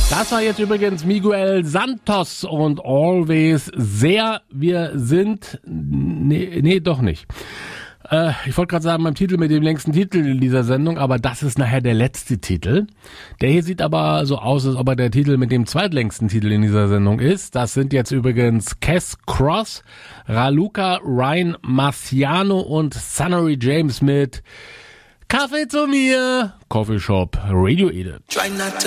Das war jetzt übrigens Miguel Santos und Always sehr. Wir sind... Nee, doch nicht. Ich wollte gerade sagen, beim Titel mit dem längsten Titel in dieser Sendung, aber das ist nachher der letzte Titel. Der hier sieht aber so aus, als ob er der Titel mit dem zweitlängsten Titel in dieser Sendung ist. Das sind jetzt übrigens Cass Cross, Raluca, Ryan Marciano und Sunnery James mit Kaffee zu mir, Coffee Shop Radio Edit. Try not to